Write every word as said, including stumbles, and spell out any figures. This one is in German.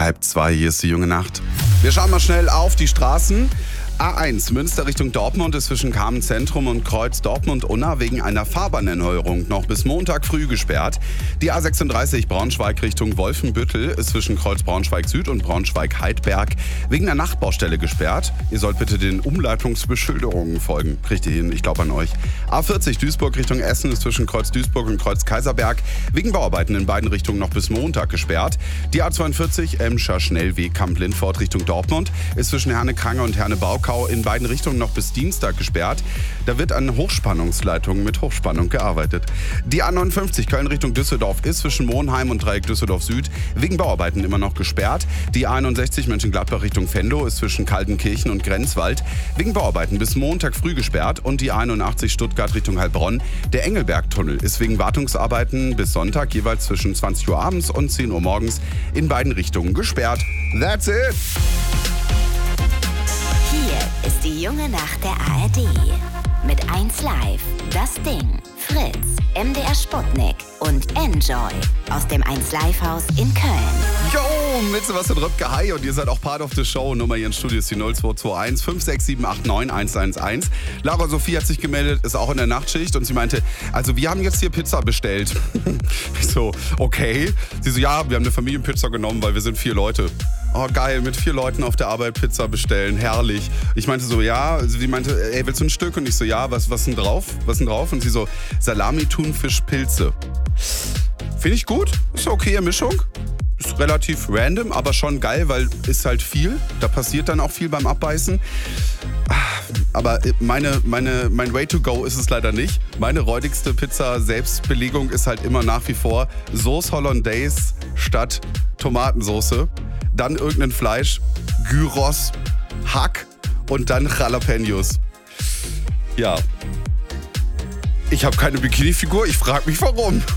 Halb zwei, hier ist die junge Nacht. Wir schauen mal schnell auf die Straßen. A eins, Münster Richtung Dortmund ist zwischen Kamenz-Zentrum und Kreuz Dortmund-Unna wegen einer Fahrbahnerneuerung noch bis Montag früh gesperrt. Die A sechsunddreißig Braunschweig Richtung Wolfenbüttel ist zwischen Kreuz Braunschweig-Süd und Braunschweig-Heidberg wegen einer Nachtbaustelle gesperrt. Ihr sollt bitte den Umleitungsbeschilderungen folgen. Kriegt ihr hin, ich glaube an euch. A vierzig Duisburg Richtung Essen ist zwischen Kreuz Duisburg und Kreuz Kaiserberg wegen Bauarbeiten in beiden Richtungen noch bis Montag gesperrt. Die A zweiundvierzig Emscher Schnellweg Kamp-Lindfort Richtung Dortmund ist zwischen Herne-Krange und Herne-Baukau in beiden Richtungen noch bis Dienstag gesperrt. Da wird an Hochspannungsleitungen mit Hochspannung gearbeitet. Die A neunundfünfzig Köln Richtung Düsseldorf ist zwischen Monheim und Dreieck Düsseldorf Süd wegen Bauarbeiten immer noch gesperrt. Die A einundsechzig Mönchengladbach Richtung Venlo ist zwischen Kaltenkirchen und Grenzwald wegen Bauarbeiten bis Montag früh gesperrt. Und die A einundachtzig Stuttgart Richtung Heilbronn. Der Engelbergtunnel ist wegen Wartungsarbeiten bis Sonntag jeweils zwischen zwanzig Uhr abends und zehn Uhr morgens in beiden Richtungen gesperrt. That's it! Hier ist die junge Nacht der A R D. Mit eins Live, Das Ding, Fritz, M D R Sputnik und Enjoy aus dem eins Live Haus in Köln. Yo, Mitze, was für Röpke, hi und ihr seid auch Part of the Show. Nummer hier im Studio ist die null zwei zwei eins fünf sechs sieben acht neun eins eins eins. Lara Sophie hat sich gemeldet, ist auch in der Nachtschicht und sie meinte, also wir haben jetzt hier Pizza bestellt. Ich so, okay. Sie so, ja, wir haben eine Familienpizza genommen, weil wir sind vier Leute. Oh geil, mit vier Leuten auf der Arbeit Pizza bestellen, herrlich. Ich meinte so, ja, sie meinte, ey, willst du ein Stück? Und ich so, ja, was, was denn drauf? Was denn drauf? Und sie so, Salami, Thunfisch, Pilze. Finde ich gut, ist eine okaye Mischung. Ist relativ random, aber schon geil, weil ist halt viel. Da passiert dann auch viel beim Abbeißen. Aber meine, meine, mein Way to go ist es leider nicht. Meine räudigste Pizza-Selbstbelegung ist halt immer nach wie vor Sauce Hollandaise statt Tomatensoße. Dann irgendein Fleisch, Gyros, Hack und dann Jalapenos. Ja. Ich habe keine Bikini-Figur, ich frage mich warum.